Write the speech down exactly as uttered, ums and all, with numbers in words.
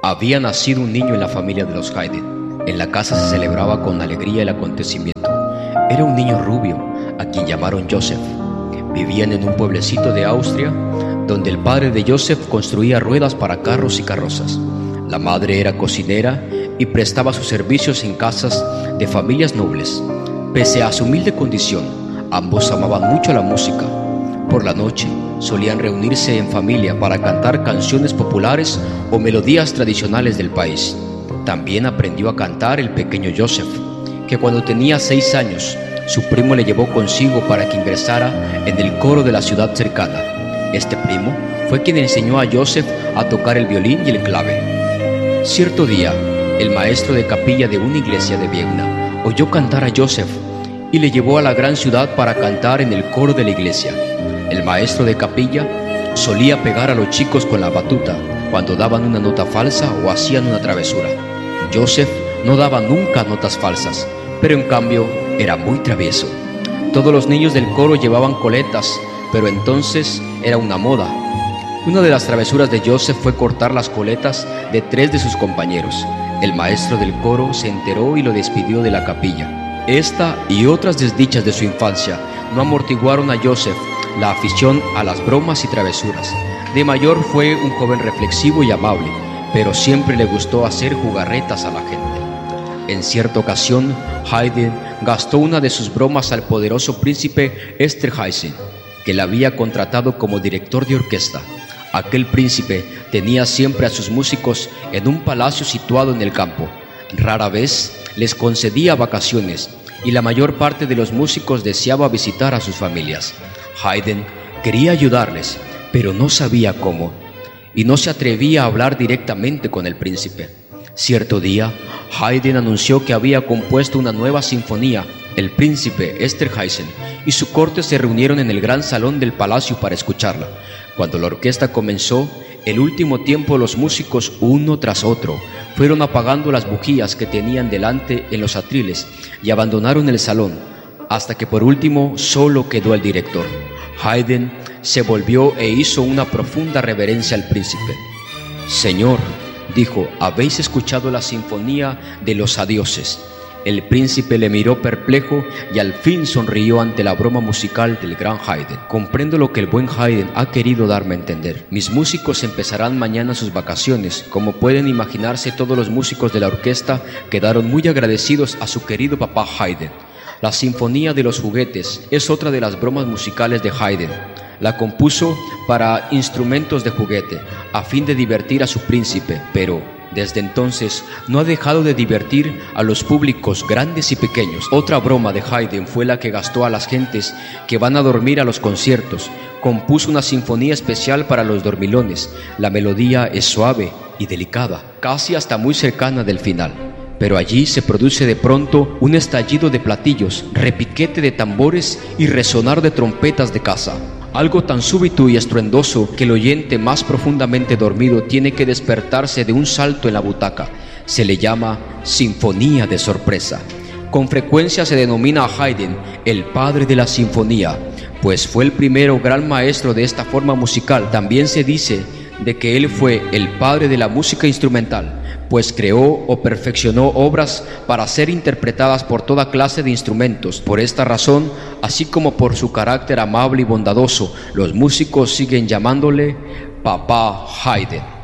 Había nacido un niño en la familia de los Haydn. En la casa se celebraba con alegría el acontecimiento. Era un niño rubio, a quien llamaron Joseph. Vivían en un pueblecito de Austria, donde el padre de Joseph construía ruedas para carros y carrozas. La madre era cocinera y prestaba sus servicios en casas de familias nobles. Pese a su humilde condición, ambos amaban mucho la música. Por la noche solían reunirse en familia para cantar canciones populares o melodías tradicionales del país. También aprendió a cantar el pequeño Joseph, que cuando tenía seis años, su primo le llevó consigo para que ingresara en el coro de la ciudad cercana. Este primo fue quien enseñó a Joseph a tocar el violín y el clave. Cierto día, el maestro de capilla de una iglesia de Viena oyó cantar a Joseph y le llevó a la gran ciudad para cantar en el coro de la iglesia. El maestro de capilla solía pegar a los chicos con la batuta cuando daban una nota falsa o hacían una travesura. Joseph no daba nunca notas falsas, pero en cambio era muy travieso. Todos los niños del coro llevaban coletas, pero entonces era una moda. Una de las travesuras de Joseph fue cortar las coletas de tres de sus compañeros. El maestro del coro se enteró y lo despidió de la capilla. Esta y otras desdichas de su infancia no amortiguaron a Joseph la afición a las bromas y travesuras. De mayor fue un joven reflexivo y amable, pero siempre le gustó hacer jugarretas a la gente. En cierta ocasión, Haydn gastó una de sus bromas al poderoso príncipe Esterházy, que le había contratado como director de orquesta. Aquel príncipe tenía siempre a sus músicos en un palacio situado en el campo. Rara vez les concedía vacaciones y la mayor parte de los músicos deseaba visitar a sus familias. Haydn quería ayudarles, pero no sabía cómo, y no se atrevía a hablar directamente con el príncipe. Cierto día, Haydn anunció que había compuesto una nueva sinfonía. El príncipe Esterházy y su corte se reunieron en el gran salón del palacio para escucharla. Cuando la orquesta comenzó, el último tiempo los músicos, uno tras otro, fueron apagando las bujías que tenían delante en los atriles y abandonaron el salón, hasta que por último solo quedó el director. Haydn se volvió e hizo una profunda reverencia al príncipe. «Señor», dijo, «¿habéis escuchado la sinfonía de los adioses?» El príncipe le miró perplejo y al fin sonrió ante la broma musical del gran Haydn. «Comprendo lo que el buen Haydn ha querido darme a entender. Mis músicos empezarán mañana sus vacaciones. Como pueden imaginarse, todos los músicos de la orquesta quedaron muy agradecidos a su querido papá Haydn. La Sinfonía de los Juguetes es otra de las bromas musicales de Haydn. La compuso para instrumentos de juguete, a fin de divertir a su príncipe, pero desde entonces no ha dejado de divertir a los públicos grandes y pequeños. Otra broma de Haydn fue la que gastó a las gentes que van a dormir a los conciertos. Compuso una sinfonía especial para los dormilones. La melodía es suave y delicada, casi hasta muy cercana del final. Pero allí se produce de pronto un estallido de platillos, repiquete de tambores y resonar de trompetas de caza. Algo tan súbito y estruendoso que el oyente más profundamente dormido tiene que despertarse de un salto en la butaca. Se le llama sinfonía de sorpresa. Con frecuencia se denomina a Haydn el padre de la sinfonía, pues fue el primero gran maestro de esta forma musical. También se dice de que él fue el padre de la música instrumental, pues creó o perfeccionó obras para ser interpretadas por toda clase de instrumentos. Por esta razón, así como por su carácter amable y bondadoso, los músicos siguen llamándole Papá Haydn.